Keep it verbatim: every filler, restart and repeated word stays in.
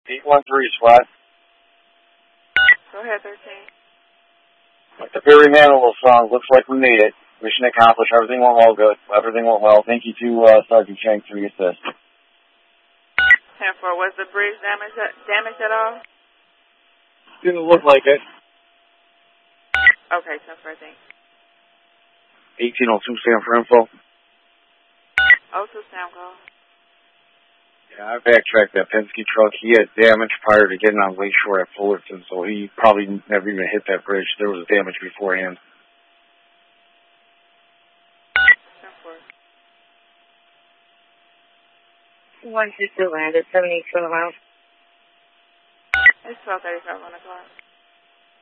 eight one three, SWAT. Go ahead, thirteen. Like the Barry Manilow song, looks like we made it. Mission accomplished. Everything went well. Good. Everything went well. Thank you to uh, Sergeant Shanks for the assist. ten four, was the bridge damaged, damaged at all? Didn't look like it. Okay, ten four, thanks. eighteen oh two, stand for info. oh two, sound call. Yeah, I backtracked that Penske truck. He had damage prior to getting on Lakeshore at Fullerton, so he probably never even hit that bridge. There was damage beforehand. ten four. one two two landed, seventy-two miles. It's twelve thirty-five on the clock.